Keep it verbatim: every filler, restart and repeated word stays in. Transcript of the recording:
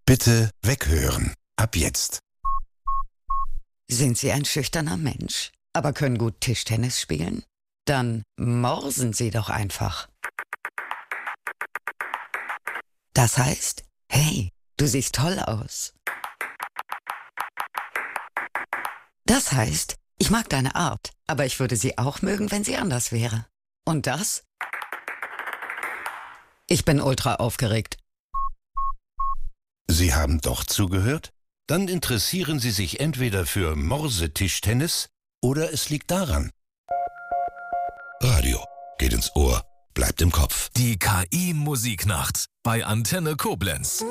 Bitte weghören. Ab jetzt. Sind Sie ein schüchterner Mensch, aber können gut Tischtennis spielen? Dann morsen Sie doch einfach. Das heißt, hey, du siehst toll aus. Das heißt, ich mag deine Art, aber ich würde sie auch mögen, wenn sie anders wäre. Und das? Ich bin ultra aufgeregt. Sie haben doch zugehört? Dann interessieren Sie sich entweder für Morsetischtennis oder es liegt daran. Radio geht ins Ohr, bleibt im Kopf. Die K I-Musiknacht bei Antenne Koblenz.